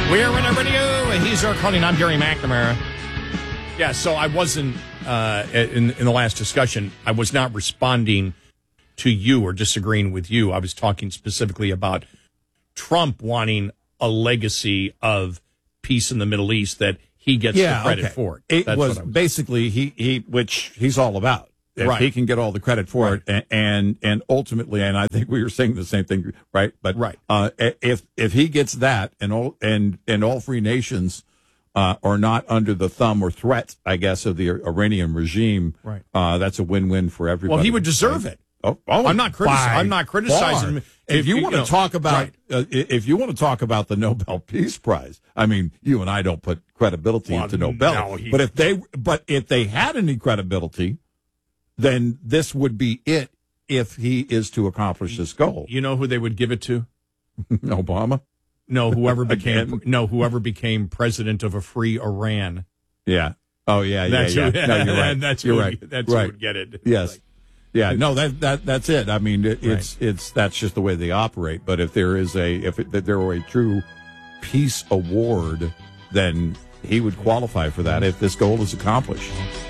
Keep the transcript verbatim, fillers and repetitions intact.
We're Runner Radio. He's our calling. I'm Gary McNamara. Yeah, so I wasn't, uh, in, in the last discussion, I was not responding to you or disagreeing with you. I was talking specifically about Trump wanting a legacy of peace in the Middle East that he gets yeah, the credit okay. for. It That's was, what I was basically, he, he, which he's all about. If right. he can get all the credit for right. it, and and ultimately, and I think we were saying the same thing, right? But right. Uh, if if he gets that, and all and and all free nations uh, are not under the thumb or threat, I guess, of the Iranian regime, right? Uh, that's a win-win for everybody. Well, he would deserve right? it. Oh, oh, I'm not critici- I'm not criticizing him. If, if you, you want to know, talk about, right. uh, if you want to talk about the Nobel Peace Prize, I mean, you and I don't put credibility well, into Nobel, no, he, but if they, but if they had any credibility, then this would be it. If he is to accomplish this goal, you know who they would give it to? Obama. No, whoever became no, whoever became president of a free Iran. Yeah. Oh yeah, yeah, that's yeah. Who, no, you're right. That's you're who, right. That's right. who would get it. Yes. Like, yeah. No, that that that's it. I mean, it, it's right. it's that's just the way they operate. But if there is a if it, there were a true peace award, then he would qualify for that if this goal is accomplished.